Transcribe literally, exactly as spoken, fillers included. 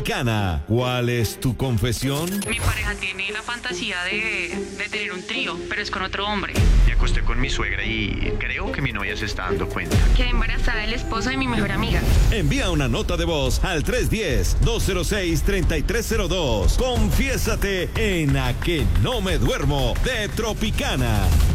Cana, ¿cuál es tu confesión? Mi pareja tiene la fantasía de, de tener un trío, pero es con otro hombre. Me acosté con mi suegra y creo que mi novia se está dando cuenta. Quedé embarazada del esposo de mi mejor amiga. Envía una nota de voz al tres uno cero, dos cero seis, tres tres cero dos. Confiésate en A que no me duermo de Tropicana.